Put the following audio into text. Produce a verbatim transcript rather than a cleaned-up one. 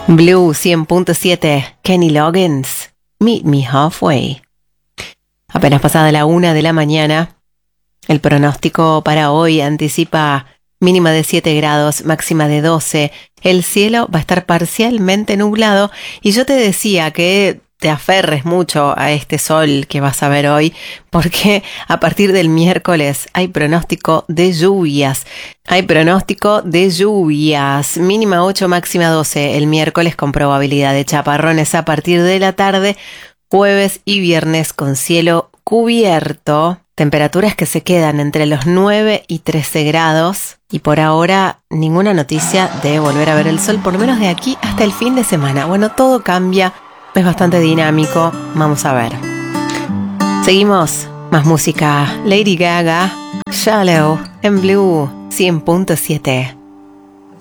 Blue cien punto siete, Kenny Loggins, Meet Me Halfway. Apenas pasada la una de la mañana, el pronóstico para hoy anticipa mínima de siete grados, máxima de doce. El cielo va a estar parcialmente nublado y yo te decía que te aferres mucho a este sol que vas a ver hoy, porque a partir del miércoles hay pronóstico de lluvias. Hay pronóstico de lluvias, mínima ocho, máxima doce, el miércoles con probabilidad de chaparrones a partir de la tarde, jueves y viernes con cielo cubierto, temperaturas que se quedan entre los nueve y trece grados, y por ahora ninguna noticia de volver a ver el sol, por lo menos de aquí hasta el fin de semana. Bueno, todo cambia. Es bastante dinámico, vamos a ver. Seguimos, más música. Lady Gaga, Shallow, en Blue cien punto siete.